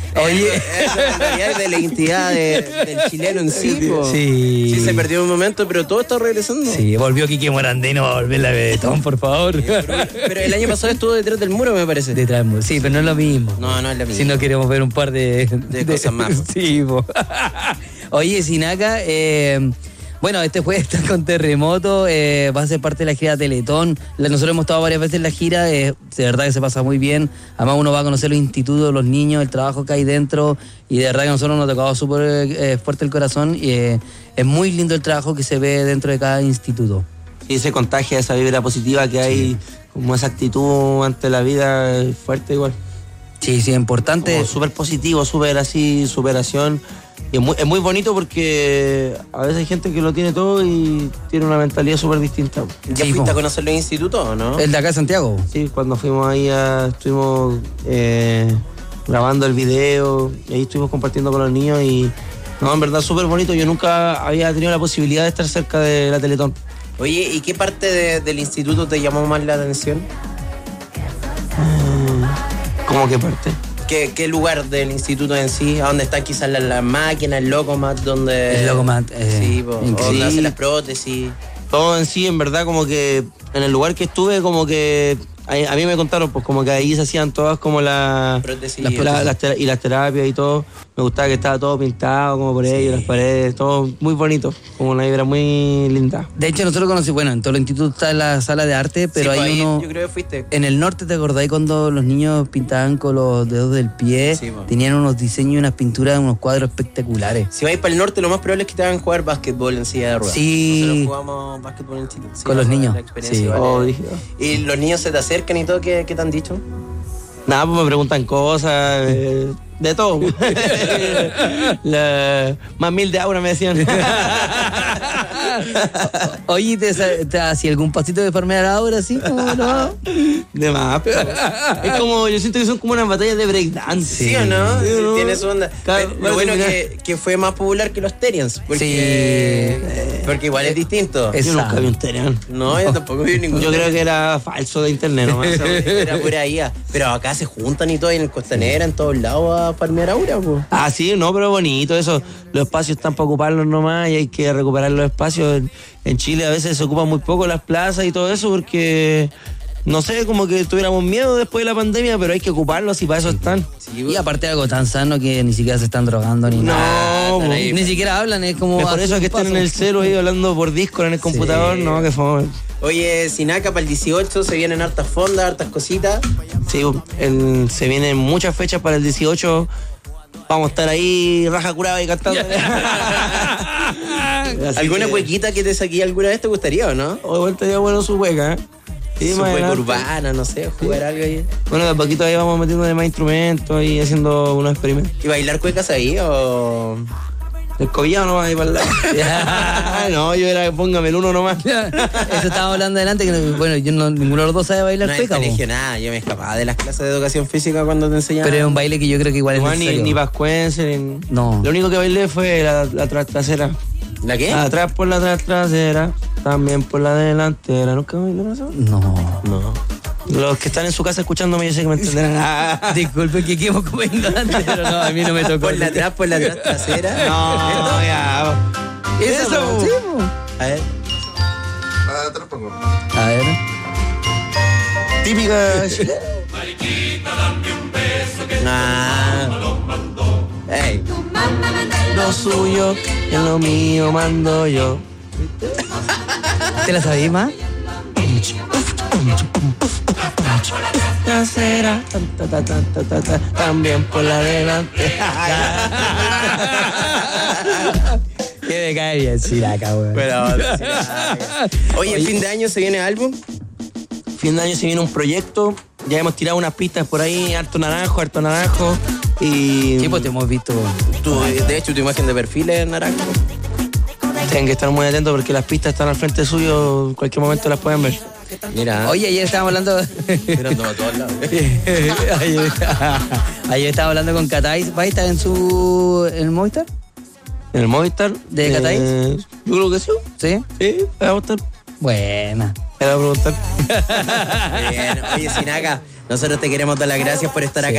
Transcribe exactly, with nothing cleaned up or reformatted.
Oye, eso en realidad es de la identidad de, del chileno en sí, po. Sí. Sí, se perdió un momento, pero todo está regresando. Sí, volvió Quique Morandino a volver la Bebetón, por favor. Sí, pero, pero el año pasado estuvo detrás del muro, me parece. Detrás del muro. Sí, pero no es lo mismo. No, no es lo mismo. Si no queremos ver un par de, de, de cosas más. Sí, po. Oye, Sinaca, eh, bueno, este jueves está con Terremoto, eh, va a ser parte de la gira Teletón. Nosotros hemos estado varias veces en la gira, eh, de verdad que se pasa muy bien. Además uno va a conocer los institutos, los niños, el trabajo que hay dentro, y de verdad que a nosotros nos ha tocado súper eh, fuerte el corazón, y eh, es muy lindo el trabajo que se ve dentro de cada instituto. Y se contagia esa vibra positiva que hay, sí. Como esa actitud ante la vida fuerte igual. Sí, sí, importante. Súper positivo, súper así, superación. Y es muy, es muy bonito porque a veces hay gente que lo tiene todo y tiene una mentalidad súper distinta. ¿Ya sí, fuiste po. a conocer los institutos o no? ¿El de acá de Santiago? Sí, cuando fuimos ahí, a, estuvimos eh, grabando el video, y ahí estuvimos compartiendo con los niños y no, en verdad súper bonito. Yo nunca había tenido la posibilidad de estar cerca de la Teletón. Oye, ¿y qué parte de, del instituto te llamó más la atención? Eh, ¿Cómo qué parte? ¿Qué, ¿Qué lugar del instituto en sí? ¿A dónde están quizás las, las máquinas, el Locomat? Donde, el Locomat. Eh, sí, po, o donde hacen las prótesis. Todo en sí, en verdad, como que en el lugar que estuve, como que a, a mí me contaron, pues como que ahí se hacían todas como la, prótesis, las, la, las tera, y las terapias y todo. Me gustaba que estaba todo pintado, como por ello, sí. Las paredes, todo muy bonito, como una vibra muy linda. De hecho, nosotros conocimos, bueno, en todo el instituto está la sala de arte, pero sí, hay ahí uno... Yo creo que fuiste. En el norte, ¿te acordáis cuando los niños pintaban con los dedos del pie? Sí, tenían unos diseños y unas pinturas, unos cuadros espectaculares. Si vais para el norte, lo más probable es que te hagan jugar básquetbol en silla de ruedas. Sí. Nosotros jugamos básquetbol en Chile. Sí, con los niños. Sí. Vale. Oh, y los niños se te acercan y todo, ¿qué, qué te han dicho? Nada, pues me preguntan cosas, eh, de todo. La, más mil de aura me decían. Oye, ¿te, te hacía algún pasito de enfermedad ahora, sí? ¿Cómo no? De más, pero es como, yo siento que son como unas batallas de breakdance. ¿Sí, sí o no? Sí, ¿no? Tiene su onda. Claro, lo bueno que, que fue más popular que los Terians. Porque, sí. Porque igual es distinto. Yo nunca vi un Terian. No, yo tampoco vi ningún. Yo creo que era falso de internet, ¿no? Era pura I A. Pero acá se juntan y todo, y en el Costanera, en todos lados, a farmear aura, pues. Ah, sí, no, pero bonito eso. Los espacios están para ocuparlos nomás y hay que recuperar los espacios. En, en Chile a veces se ocupan muy poco las plazas y todo eso porque, no sé, como que tuviéramos miedo después de la pandemia, pero hay que ocuparlos y para eso están. Sí, y aparte algo tan sano que ni siquiera se están drogando ni no, nada. No, ahí, ni siquiera hablan, es como... Por eso es que están en el celu ahí hablando por Discord en el computador, sí. No, que fue... Oye, Sinaca, para el dieciocho se vienen hartas fondas, hartas cositas. Sí, el, se vienen muchas fechas para el dieciocho. Vamos a estar ahí raja curada y cantando. ¿Alguna que... huequita que te saqué alguna vez te gustaría o no? O igual estaría bueno su hueca, ¿eh? Sí, su hueca urbana, no sé, jugar sí. Algo ahí. Bueno, de a poquito ahí vamos metiendo más instrumentos y haciendo unos experimentos. ¿Y bailar cuecas ahí o...? El cobillado no va a ir para el lado. No, yo era póngame el uno nomás. Eso estábamos hablando adelante, que bueno, yo no, ninguno de los dos sabe bailar no cueca. No es nada, yo me escapaba de las clases de educación física cuando te enseñaban. Pero es un baile que yo creo que igual es no, necesario. Ni, ni pascuense, ni... No. Lo único que bailé fue la, la tras trasera. ¿La qué? Atrás por la tras trasera, también por la delantera. ¿Nunca bailé eso? No. No. Los que están en su casa escuchándome, yo sé que me entenderán. Disculpe que quemo como ignorante, pero no, a mí no me tocó. ¿Por la atrás, por la atrás trasera? No, ya. ¿Eso? ¿Eso? Sí, a ver. Ah, te lo pongo. A ver. Típica chilena. Ah. Ey. Lo suyo, en lo mío mando yo. ¿Te la sabís más? Trasera, ta, ta, ta, ta, ta, ta, también por la delante. Que me cae bien Sinaca, güey. Pero, Oye, ¿el fin de año se viene álbum? Fin de año se viene un proyecto. Ya hemos tirado unas pistas por ahí, harto naranjo, harto naranjo. Y... Sí, pues te hemos visto. Tu, de hecho, tu imagen de perfil es naranjo. Tienen que estar muy atentos porque las pistas están al frente suyo, en cualquier momento las pueden ver. Mira. Oye, ayer estábamos hablando. Mirando a todos lados. ayer, ayer estábamos hablando con Catais. ¿Va a estar en su. en el Movistar? ¿En el Movistar? ¿De Catais? Eh, yo creo que sí. ¿Sí? Sí, me va a gustar. Buena. Me va a preguntar. Bien. Oye, Sinaca, nosotros te queremos dar las gracias por estar acá.